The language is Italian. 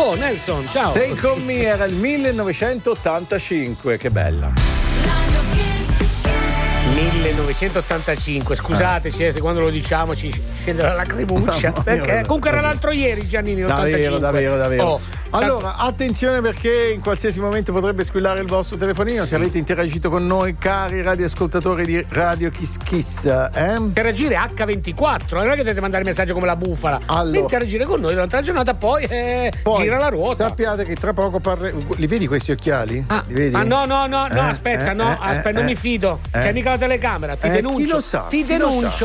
Oh, Nelson, ciao. Take On Me era il 1985, che bella. 1985, scusateci se quando lo diciamo ci scende la lacrimuccia, perché comunque era l'altro ieri Giannini, l'85. Davvero. Allora, attenzione, perché in qualsiasi momento potrebbe squillare il vostro telefonino. Se avete interagito con noi, cari radioascoltatori di Radio Kiss Kiss, interagire H24, non è che dovete mandare messaggio come la bufala. Allora, interagire con noi durante la giornata, poi gira la ruota. Sappiate che tra poco li vedi questi occhiali? Li vedi? No, aspetta, non mi fido. C'è mica la telecamera, ti denuncio. Chi lo sa? Ti denuncio.